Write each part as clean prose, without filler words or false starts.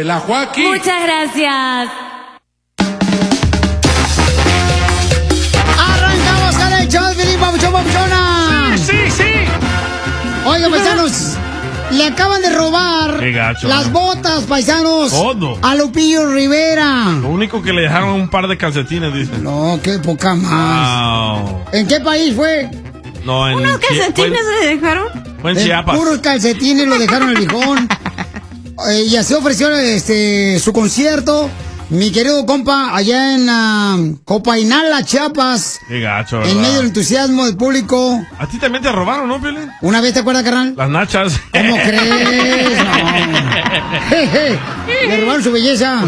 La Joaquín. Muchas gracias. Arrancamos con el show de Piolín, papuchona. Sí. Oigan, paisanos, le acaban de robar Qué gacho, las ¿no? botas, paisanos, Todo. a Lupillo Rivera. Lo único que le dejaron un par de calcetines, dicen. No, qué poca más. Wow. ¿En qué país fue? No, en ¿Unos calcetines se dejaron? Fue en En Chiapas. puros calcetines lo dejaron el viejón. Y así ofreció su concierto, mi querido compa, allá en Copainala, Chiapas. Qué gacho, ¿verdad? En medio del entusiasmo del público. A ti también te robaron, ¿no, Piolín? ¿Una vez te acuerdas, carnal? Las nachas. ¿Cómo crees? No. Le robaron su belleza.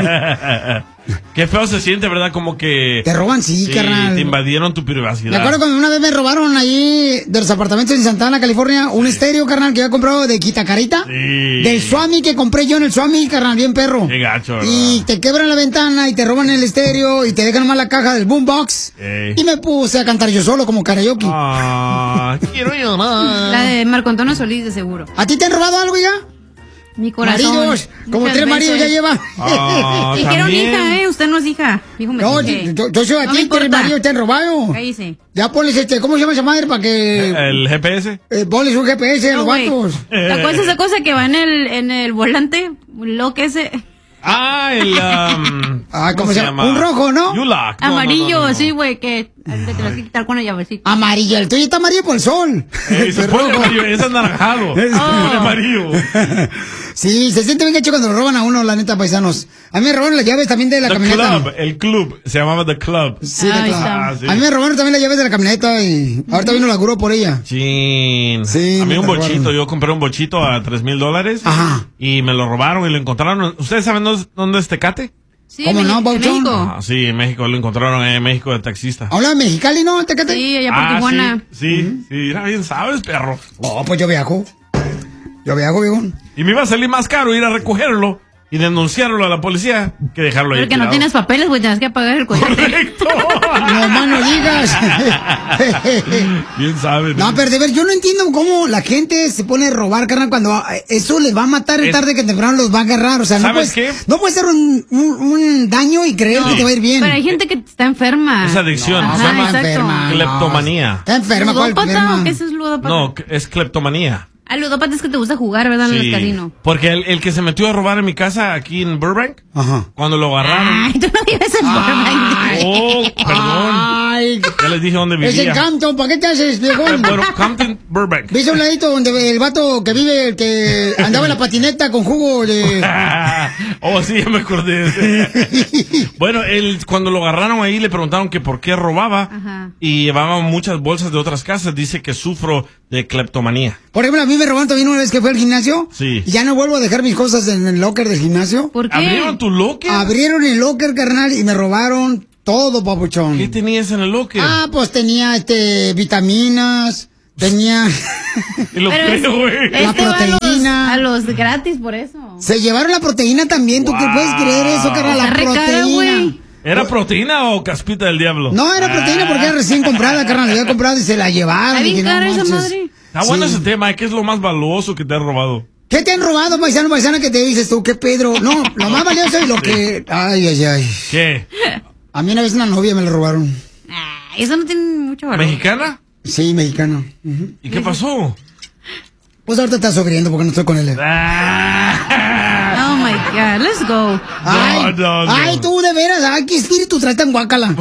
Qué feo se siente, ¿verdad? Como que... Te roban, sí, carnal. te invadieron tu privacidad. Me acuerdo cuando una vez me robaron ahí de los apartamentos en Santana, California, un estéreo, carnal, que había comprado de Quitacarita. Sí. Del Swami que compré yo en el Swami, carnal, bien perro. Qué gacho, ¿verdad? Y te quebran la ventana y te roban el estéreo y te dejan nomás la caja del boombox. Ey. Y me puse a cantar yo solo como karaoke. Ah, quiero llorar. La de Marco Antonio Solís, de seguro. ¿A ti te han robado algo ya? Mi corazón. Maridos, como Muchas 3 maridos ya veces. lleva. Ah, Y quiero también. hija, Usted no es hija. Dijo, me No, dije. yo soy No aquí, me 3 importa. maridos te han robado. Cállese. Ya ponles ¿cómo se llama esa madre para que El GPS. ponles un GPS a No, los güey. vatos? ¿Te acuerdas esa cosa que va en el volante? Lo que ese. Ah, ¿Cómo se llama? Un rojo, ¿no? U-Lock. No, Amarillo, no. sí, güey, que te lo tienes que quitar con la llavecita. Amarillo, el tuyo está amarillo por el sol. Se pone amarillo, es anaranjado. Se pone amarillo. Sí, se siente bien gacho cuando lo roban a uno, la neta, paisanos. A mí me robaron las llaves también de la camioneta. El club, se llamaba The Club. Sí, de Ahí claro. está. Ah, sí. A mí me robaron también las llaves de la camioneta y ahorita vino la grúa por ella. Chin. Sí, a mí me un lo bochito, robaron. yo compré un bochito a $3,000. Ajá. Y me lo robaron y lo encontraron. ¿Ustedes saben dónde es Tecate? Sí, ¿Cómo no, en Pauchón? México. Ah, sí, en México, lo encontraron en México de taxista. ¿Habla de Mexicali, no? ¿Tecate? Sí, allá por Tijuana. sí, mira, bien sabes, perro. Oh, pues yo viajo. Yo viajo, viejo. Y me iba a salir más caro ir a recogerlo y denunciarlo a la policía que dejarlo ahí Pero que no tirado. tienes papeles, güey, tienes que pagar el coyote. Correcto. No más no digas. Bien sabes. No, pero de ver, yo no entiendo cómo la gente se pone a robar, carnal, cuando eso les va a matar tarde que temprano los va a agarrar. O sea, ¿Sabes qué? No puede ser un daño y creer que te va a ir bien. Pero hay gente que está enferma. Es adicción. No, se Ajá, llama exacto. enferma. cleptomanía. Está enferma, ¿cuál ¿Ludópata enferma? o qué es ludópata? No, es cleptomanía. Ah, ludópata es que te gusta jugar, ¿verdad? En Sí, el casino. porque el que se metió a robar en mi casa aquí en Burbank, Ajá. cuando lo agarraron. Ay, tú no vives en Burbank. Oh, perdón. Ay, Ya les dije dónde es vivía. en Campton, ¿para qué te haces, viejón? Bueno, Compton, Burbank. ¿Viste un ladito donde el vato que vive, el que andaba en la patineta con jugo de... Oh, sí, ya me acordé. Bueno, cuando lo agarraron ahí le preguntaron que por qué robaba. Ajá. Y llevaba muchas bolsas de otras casas. Dice que sufro de cleptomanía. Por ejemplo, a mí me robaron también una vez que fue al gimnasio. Sí. Y ya no vuelvo a dejar mis cosas en el locker del gimnasio. ¿Por qué? ¿Abrieron tu locker? Abrieron el locker, carnal, y me robaron todo, papuchón. ¿Qué tenías en el locker? Ah, pues tenía, vitaminas, tenía... Y lo Pero creo, güey. La este va proteína. a los gratis, por eso. Se llevaron la proteína también, ¿tú qué Wow. puedes creer eso, carnal? La Está re cara, proteína. güey. ¿Era proteína o caspita del diablo? No, era proteína porque era recién comprada, carnal. La había comprado y se la llevaron. Está bien Dije, no cara esa manches. madre. Está bueno Sí. ese tema. ¿Qué es lo más valioso que te han robado? ¿Qué te han robado, paisana, que te dices tú? ¿Qué, Pedro? No, lo más valioso es lo que... Ay, ay, ay. ¿Qué? A mí una vez una novia me la robaron. Ah, eso no tiene mucho valor. ¿Mexicana? Sí, mexicano. Ujú. ¿Y qué pasó? Pues ahorita está sufriendo porque no estoy con él. Ah. Oh my God, let's go. Ay, no, no. ay, tú de veras, ay, qué espíritu trae tan guácala.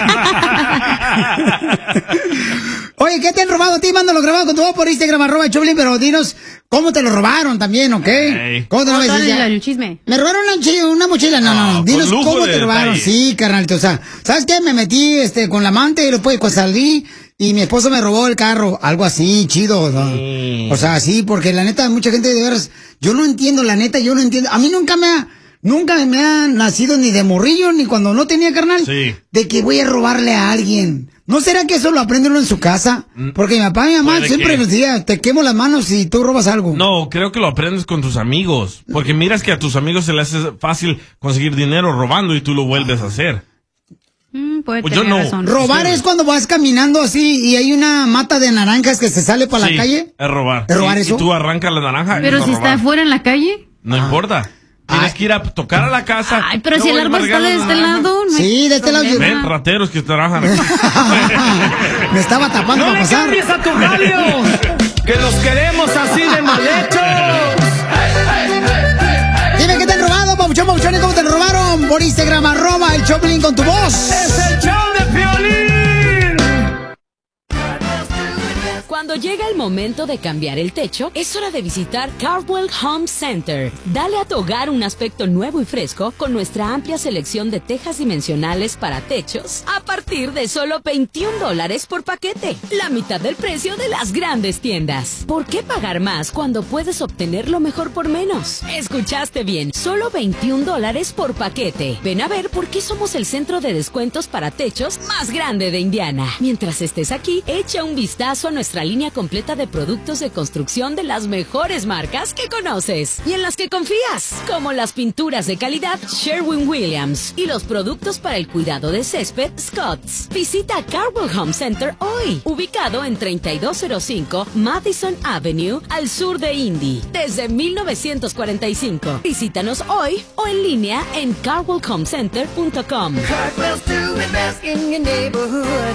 Oye, ¿qué te han robado a ti? Mándalo grabado con tu voz por Instagram, @Choplin, pero dinos cómo te lo robaron también, ¿ok? Ey. ¿Cómo te lo Todo ves? el chisme. Me robaron una mochila, no. con Dinos lujo cómo de te robaron. detalle. Sí, carnalito, o sea, ¿sabes qué? Me metí con la amante y después pues, salí y mi esposo me robó el carro. Algo así, chido, ¿no? Sí. O sea, sí, porque la neta, mucha gente de veras, yo no entiendo, la neta, yo no entiendo. A mí nunca me ha nacido ni de morrillo, ni cuando no tenía carnal, Sí. de que voy a robarle a alguien. ¿No será que eso lo aprende uno en su casa? Porque mi papá y mi mamá Puede siempre que. nos decían, te quemo las manos si tú robas algo. No, creo que lo aprendes con tus amigos. Porque miras que a tus amigos se les hace fácil conseguir dinero robando y tú lo vuelves a hacer. Puede Pues tener yo no. razón. Robar Ustedes. es cuando vas caminando así y hay una mata de naranjas que se sale para Sí, la calle. Es robar. ¿Es robar Sí, eso? Y tú arrancas la naranja. Pero eso si es está robar. afuera en la calle. No importa. Tienes que ir a tocar a la casa. Ay, pero si el árbol está de este lado. No sí, de este lado. Ven, rateros que trabajan aquí. Me estaba tapando para pasar. ¡No le cambies a tu radio! ¡Que los queremos así de mal hechos! Dime que te han robado, papuchón, papuchón, ¿y cómo te lo robaron? Por Instagram, @el Choplin con tu voz. ¡Es el show de Piolín! Cuando llega el momento de cambiar el techo, es hora de visitar Cardwell Home Center. Dale a tu hogar un aspecto nuevo y fresco con nuestra amplia selección de tejas dimensionales para techos a partir de solo $21 por paquete. La mitad del precio de las grandes tiendas. ¿Por qué pagar más cuando puedes obtenerlo mejor por menos? Escuchaste bien, solo $21 por paquete. Ven a ver por qué somos el centro de descuentos para techos más grande de Indiana. Mientras estés aquí, echa un vistazo a nuestra línea completa de productos de construcción de las mejores marcas que conoces y en las que confías, como las pinturas de calidad Sherwin-Williams y los productos para el cuidado de césped Scotts. Visita Cardwell Home Center hoy, ubicado en 3205 Madison Avenue, al sur de Indy, desde 1945. Visítanos hoy o en línea en cardwellhomecenter.com. Cardwell's doing best in your neighborhood.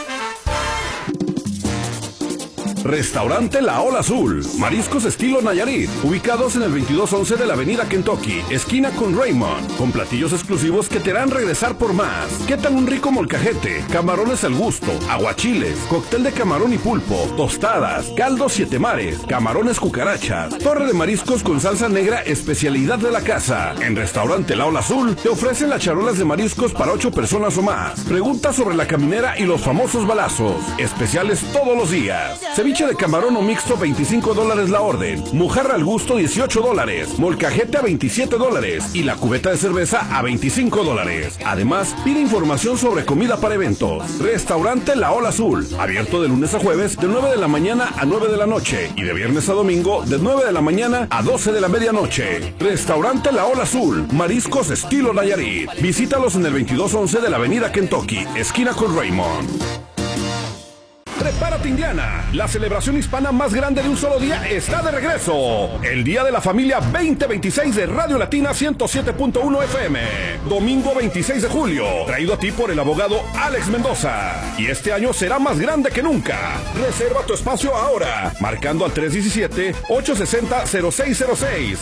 Restaurante La Ola Azul, mariscos estilo Nayarit, ubicados en el 2211 de la avenida Kentucky, esquina con Raymond, con platillos exclusivos que te harán regresar por más. ¿Qué tal un rico molcajete, camarones al gusto, aguachiles, cóctel de camarón y pulpo, tostadas, caldo siete mares, camarones cucarachas, torre de mariscos con salsa negra, especialidad de la casa? En Restaurante La Ola Azul te ofrecen las charolas de mariscos para 8 personas o más. Pregunta sobre la caminera y los famosos balazos, especiales todos los días. Ceviche de camarón o mixto, $25 la orden. Mojarra al gusto, $18. Molcajete a $27. Y la cubeta de cerveza a $25. Además, pide información sobre comida para eventos. Restaurante La Ola Azul. Abierto de lunes a jueves, de 9 de la mañana a 9 de la noche. Y de viernes a domingo, de 9 de la mañana a 12 de la medianoche. Restaurante La Ola Azul. Mariscos estilo Nayarit. Visítalos en el 2211 de la avenida Kentucky, esquina con Raymond. Prepárate, Indiana. La celebración hispana más grande de un solo día está de regreso. El Día de la Familia 2026 de Radio Latina 107.1 FM. Domingo 26 de julio. Traído a ti por el abogado Alex Mendoza. Y este año será más grande que nunca. Reserva tu espacio ahora. Marcando al 317-860-0606.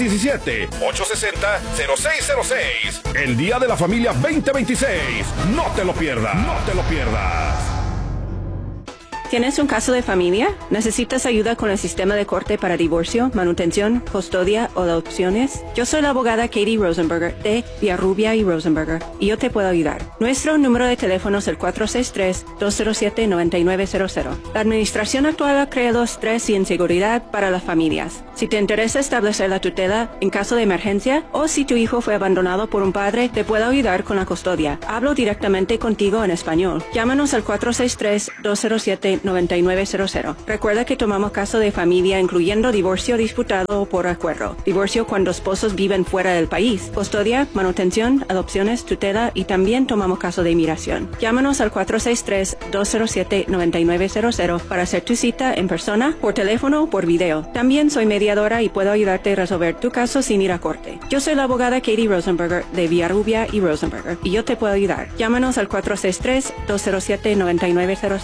317-860-0606. El Día de la Familia 2026. No te lo pierdas. No te lo pierdas. ¿Tienes un caso de familia? ¿Necesitas ayuda con el sistema de corte para divorcio, manutención, custodia o adopciones? Yo soy la abogada Katie Rosenberger de Villarrubia y Rosenberger y yo te puedo ayudar. Nuestro número de teléfono es el 463-207-9900. La administración actual ha creado estrés y inseguridad para las familias. Si te interesa establecer la tutela en caso de emergencia o si tu hijo fue abandonado por un padre, te puedo ayudar con la custodia. Hablo directamente contigo en español. Llámanos al 463-207-9900. Recuerda que tomamos caso de familia incluyendo divorcio disputado por acuerdo, divorcio cuando esposos viven fuera del país, custodia, manutención, adopciones, tutela y también tomamos caso de inmigración. Llámanos al 463-207-9900 para hacer tu cita en persona, por teléfono o por video. También soy mediadora y puedo ayudarte a resolver tu caso sin ir a corte. Yo soy la abogada Katie Rosenberger de Villarrubia y Rosenberger y yo te puedo ayudar. Llámanos al 463-207-9900.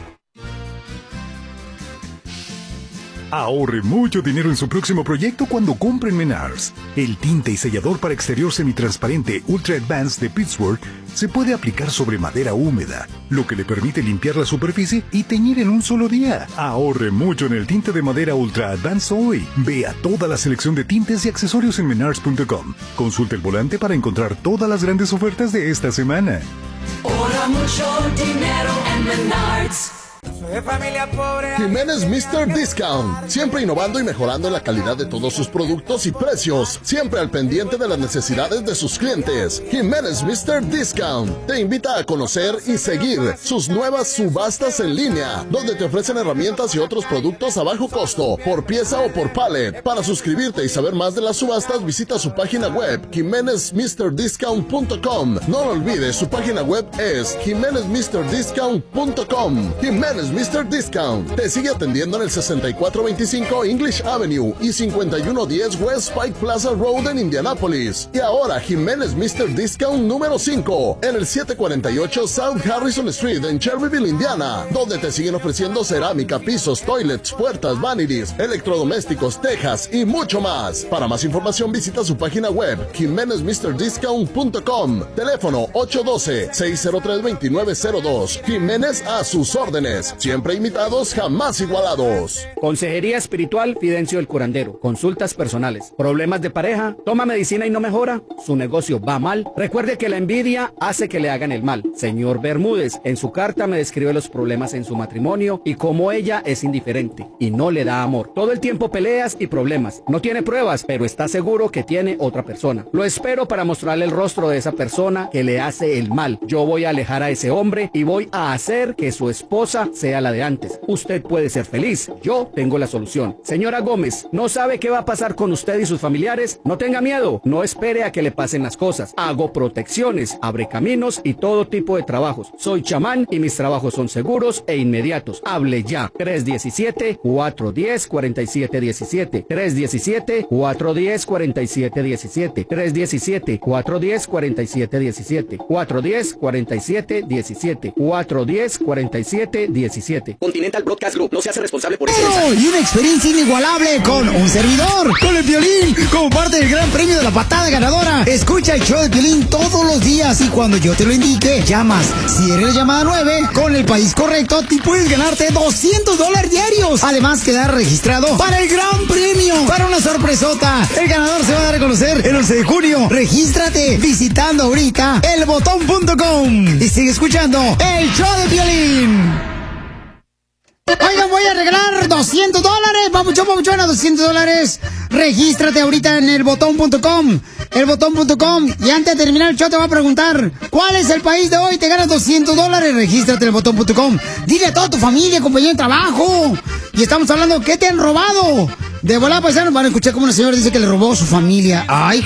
Ahorre mucho dinero en su próximo proyecto cuando compre en Menards. El tinte y sellador para exterior semitransparente Ultra Advanced de Pittsburgh se puede aplicar sobre madera húmeda, lo que le permite limpiar la superficie y teñir en un solo día. Ahorre mucho en el tinte de madera Ultra Advanced hoy. Vea toda la selección de tintes y accesorios en menards.com. Consulte el volante para encontrar todas las grandes ofertas de esta semana. Ahorra mucho dinero en Menards. Soy de familia pobre. Jiménez Mr. Discount, siempre innovando y mejorando la calidad de todos sus productos y precios, siempre al pendiente de las necesidades de sus clientes. Jiménez Mr. Discount te invita a conocer y seguir sus nuevas subastas en línea, donde te ofrecen herramientas y otros productos a bajo costo, por pieza o por pallet. Para suscribirte y saber más de las subastas, visita su página web, jimenezmrdiscount.com. No lo olvides, su página web es jimenezmrdiscount.com. Jiménez Mr. Discount. Te sigue atendiendo en el 6425 English Avenue y 5110 West Pike Plaza Road en Indianápolis. Y ahora Jiménez Mr. Discount número 5 en el 748 South Harrison Street en Shelbyville, Indiana, donde te siguen ofreciendo cerámica, pisos, toilets, puertas, vanities, electrodomésticos, tejas y mucho más. Para más información visita su página web jimenezmrdiscount.com. Teléfono 812-603-2902. Jiménez a sus órdenes. Siempre imitados, jamás igualados. Consejería espiritual Fidencio el Curandero. Consultas personales. ¿Problemas de pareja? ¿Toma medicina y no mejora? ¿Su negocio va mal? Recuerde que la envidia hace que le hagan el mal. Señor Bermúdez, en su carta me describe los problemas en su matrimonio y cómo ella es indiferente y no le da amor. Todo el tiempo peleas y problemas. No tiene pruebas, pero está seguro que tiene otra persona. Lo espero para mostrarle el rostro de esa persona que le hace el mal. Yo voy a alejar a ese hombre y voy a hacer que su esposa sea la de antes. Usted puede ser feliz. Yo tengo la solución. Señora Gómez, ¿no sabe qué va a pasar con usted y sus familiares? No tenga miedo. No espere a que le pasen las cosas. Hago protecciones, abre caminos y todo tipo de trabajos. Soy chamán y mis trabajos son seguros e inmediatos. Hable ya. 317-410-4717. 317-410-4717. 317-410-4717. 410-4717. 410-4717. Continental Broadcast Group no se hace responsable por eso. Y una experiencia inigualable con un servidor, con el Piolín, como parte del gran premio de la patada ganadora. Escucha el show de Piolín todos los días y cuando yo te lo indique, llamas. Si eres la llamada 9, con el país correcto, te puedes ganarte $200 diarios. Además, quedar registrado para el gran premio, para una sorpresota. El ganador se va a dar a conocer el 11 de junio. Regístrate visitando ahorita elbotón.com y sigue escuchando el show de Piolín. Oigan, voy a regalar $200. Papuchona, $200. Regístrate ahorita en elbotón.com. Elbotón.com. Y antes de terminar el show te voy a preguntar, ¿cuál es el país de hoy? Te ganas $200. Regístrate en elbotón.com. Dile a toda tu familia, compañero de trabajo. Y estamos hablando, ¿qué te han robado? De volada, paisanos, van a escuchar como una señora dice que le robó a su familia. Ay,